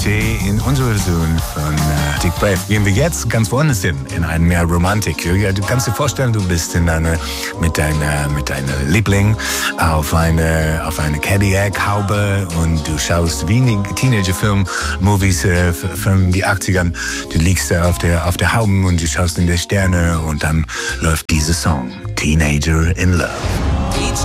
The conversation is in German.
Tee in unserer Version von Dick Brave. Gehen wir jetzt ganz woanders hin, in eine mehr Romantik. Ja, du kannst dir vorstellen, du bist mit deiner Liebling auf eine Cadillac-Haube und du schaust wie in Teenager-Film-Movies von den 80ern. Du liegst auf der Haube und du schaust in die Sterne und dann läuft dieser Song, Teenager in Love.